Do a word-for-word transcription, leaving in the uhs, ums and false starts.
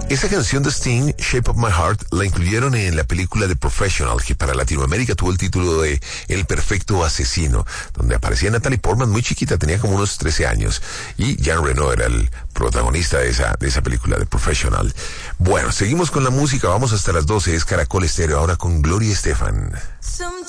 Esa canción de Sting, Shape of My Heart, la incluyeron en la película The Professional, que para Latinoamérica tuvo el título de El Perfecto Asesino, donde aparecía Natalie Portman muy chiquita, tenía como unos trece años, y Jean Reno era el protagonista de esa, de esa película, The Professional. Bueno, seguimos con la música, vamos hasta las doce, es Caracol Estéreo, ahora con Gloria Estefan.